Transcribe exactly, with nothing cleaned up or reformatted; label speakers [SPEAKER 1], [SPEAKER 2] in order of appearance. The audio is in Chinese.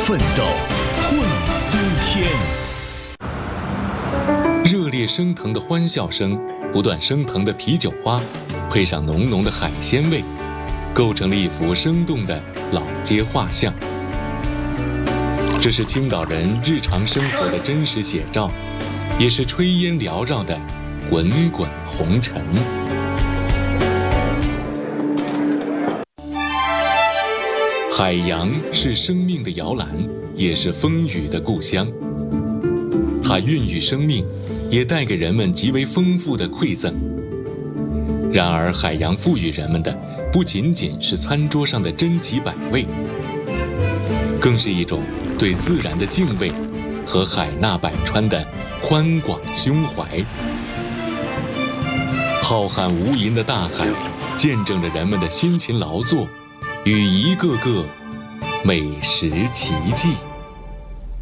[SPEAKER 1] 奋斗，混新天。
[SPEAKER 2] 热烈升腾的欢笑声，不断升腾的啤酒花，配上浓浓的海鲜味，构成了一幅生动的老街画像。这是青岛人日常生活的真实写照，也是炊烟缭绕的滚滚红尘。海洋是生命的摇篮，也是风雨的故乡。它孕育生命，也带给人们极为丰富的馈赠。然而，海洋赋予人们的不仅仅是餐桌上的珍奇百味，更是一种对自然的敬畏和海纳百川的宽广胸怀。浩瀚无垠的大海，见证着人们的辛勤劳作与一个个美食奇迹。